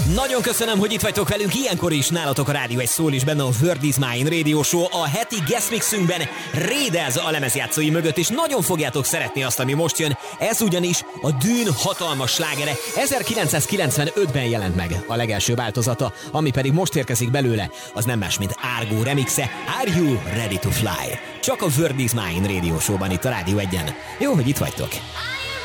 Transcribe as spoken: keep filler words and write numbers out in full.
Nagyon köszönöm, hogy itt vagytok velünk, ilyenkor is nálatok a Rádió egy szól is benne a World is Mine Radio Show, a heti guest mixünkben Raiders a lemezjátszói mögött, és nagyon fogjátok szeretni azt, ami most jön. Ez ugyanis a Dune hatalmas slágere, ezerkilencszázkilencvenötben jelent meg a legelső változata, ami pedig most érkezik belőle, az nem más, mint Argo remixe, Are You Ready to Fly? Csak a World is Mine Radio Show-ban itt a Rádió egyen. Jó, hogy itt vagytok.